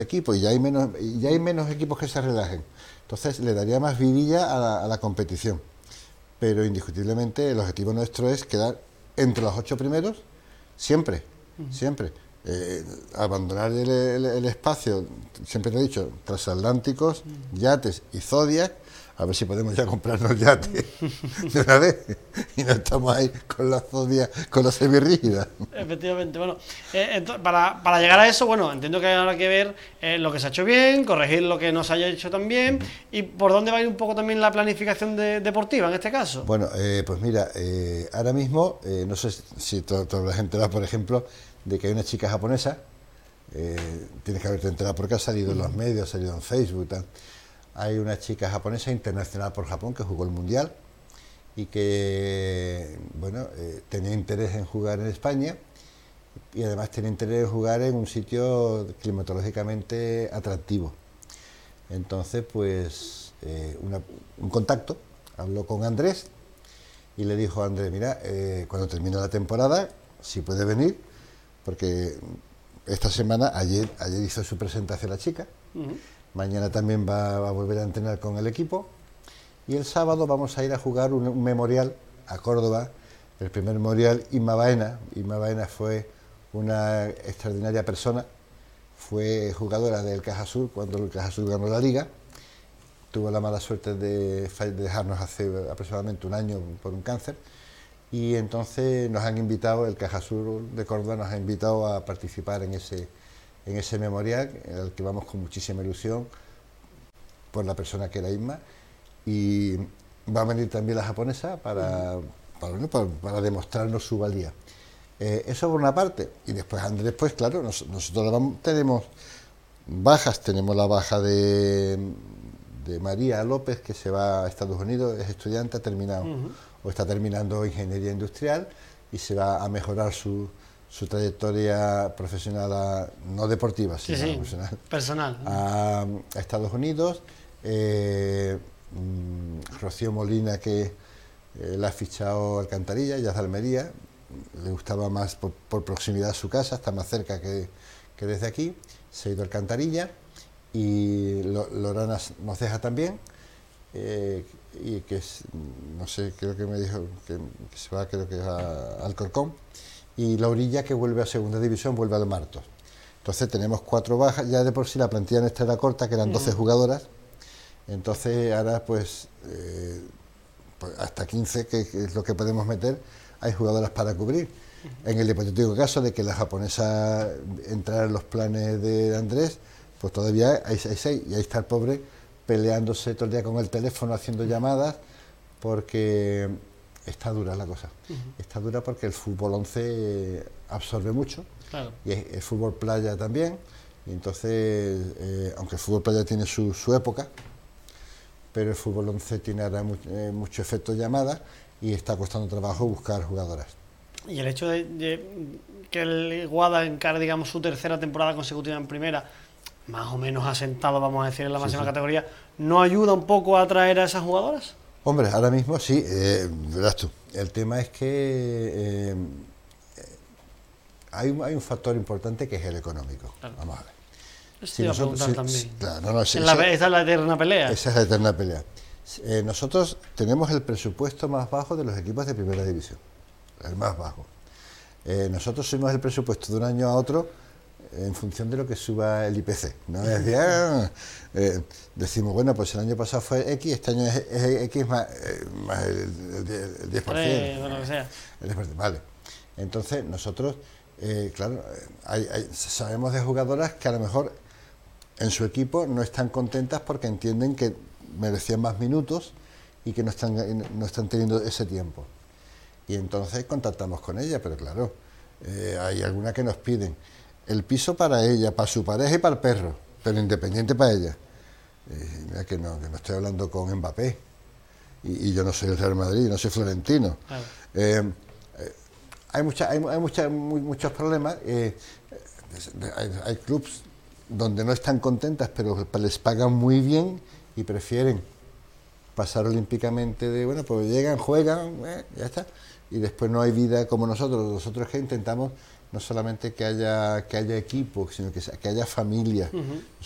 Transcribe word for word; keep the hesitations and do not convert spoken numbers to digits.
equipos y ya hay menos, y ya hay menos equipos que se relajen. Entonces le daría más vidilla a la, a la competición. Pero indiscutiblemente el objetivo nuestro es quedar entre los ocho primeros siempre, uh-huh. siempre. Eh, abandonar el, el, el espacio, siempre te he dicho, transatlánticos, uh-huh. yates y Zodiac, a ver si podemos ya comprarnos yates de una vez y no estamos ahí con la Zodiac, con la semirrígida. Efectivamente, bueno, eh, para, para llegar a eso, bueno, entiendo que habrá que ver eh, lo que se ha hecho bien, corregir lo que no se haya hecho tan bien, uh-huh. y por dónde va a ir un poco también la planificación de, deportiva en este caso. Bueno, eh, pues mira, eh, ahora mismo, eh, no sé si toda, toda la gente va, por ejemplo, de que hay una chica japonesa, eh, tienes que haberte enterado porque ha salido uh-huh. en los medios, ha salido en Facebook, tal. Hay una chica japonesa internacional por Japón que jugó el Mundial y que, bueno, eh, tenía interés en jugar en España y además tenía interés en jugar en un sitio climatológicamente atractivo. Entonces, pues, eh, una, un contacto, habló con Andrés y le dijo a Andrés, mira, eh, cuando termine la temporada, si puede venir, porque esta semana, ayer, ayer hizo su presentación la chica, uh-huh. mañana también va, va a volver a entrenar con el equipo y el sábado vamos a ir a jugar un, un memorial a Córdoba, el primer memorial Inma Baena. Inma Baena fue una extraordinaria persona, fue jugadora del Caja Sur cuando el Caja Sur ganó la Liga, tuvo la mala suerte de, de dejarnos hace aproximadamente un año por un cáncer y entonces nos han invitado, el Caja Sur de Córdoba nos ha invitado a participar en ese en ese memorial, al que vamos con muchísima ilusión por la persona que era Inma, y va a venir también la japonesa para, para, bueno, para, para demostrarnos su valía. Eh, eso por una parte, y después Andrés, pues claro, nos, nosotros vamos, tenemos bajas, tenemos la baja de, de María López, que se va a Estados Unidos, es estudiante, ha terminado, uh-huh. o está terminando ingeniería industrial, y se va a mejorar su su trayectoria profesional, a, no deportiva, sino sí, sí, profesional, personal. A, a Estados Unidos. Eh, mmm, Rocío Molina, que eh, la ha fichado Alcantarilla, ya es de Almería, le gustaba más por, por proximidad a su casa, está más cerca que, que desde aquí, se ha ido a Alcantarilla, y Lo, Lorana nos deja también, eh, y que es, no sé, creo que me dijo que, que se va, creo que a Alcorcón, y la Orilla, que vuelve a segunda división, vuelve al Martos. Entonces tenemos cuatro bajas, ya de por sí la plantilla nuestra era corta, que eran doce uh-huh. jugadoras, entonces ahora pues, eh, pues hasta quince, que, que es lo que podemos meter, hay jugadoras para cubrir. Uh-huh. En el hipotético caso de que la japonesa entrara en los planes de Andrés, pues todavía hay seis, y ahí está el pobre peleándose todo el día con el teléfono, haciendo llamadas, porque está dura la cosa. Uh-huh. Está dura porque el fútbol once absorbe mucho, claro. y el, el fútbol playa también, y entonces, eh, aunque el fútbol playa tiene su, su época, pero el fútbol once tiene ahora mu eh, mucho efecto llamada y está costando trabajo buscar jugadoras. Y el hecho de, de que el Guada encare, digamos, su tercera temporada consecutiva en primera, más o menos asentado, vamos a decir, en la máxima sí, sí. categoría, ¿no ayuda un poco a atraer a esas jugadoras? Hombre, ahora mismo sí, eh, verás tú. El tema es que eh, hay, hay un factor importante que es el económico. Claro. Vamos a ver. Eso si te iba a preguntar si, también. Si, claro, no, no, si, la, esa, esa es la eterna pelea. Esa es la eterna pelea. Eh, nosotros tenemos el presupuesto más bajo de los equipos de primera división, el más bajo. Eh, nosotros subimos el presupuesto de un año a otro en función de lo que suba el I P C. ¿No? Es decir, eh, decimos, bueno, pues el año pasado fue X, este año es, es X más, eh, más el, el, el diez por ciento. Bueno, que sea. El diez por ciento, vale. Entonces, nosotros, eh, claro, hay, hay, sabemos de jugadoras que a lo mejor en su equipo no están contentas porque entienden que merecían más minutos y que no están, no están teniendo ese tiempo. Y entonces contactamos con ella, pero claro, eh, hay algunas que nos piden el piso para ella, para su pareja y para el perro, pero independiente para ella. Eh, mira que no, que no estoy hablando con Mbappé, y, y yo no soy el Real Madrid, no soy Florentino. Claro. Eh, eh, hay mucha, hay, hay mucha, muy, muchos problemas, eh, hay, hay clubs donde no están contentas, pero les pagan muy bien y prefieren pasar olímpicamente de, bueno, pues llegan, juegan, eh, ya está, y después no hay vida como nosotros. Nosotros que intentamos no solamente que haya que haya equipo, sino que, que haya familia. Uh-huh.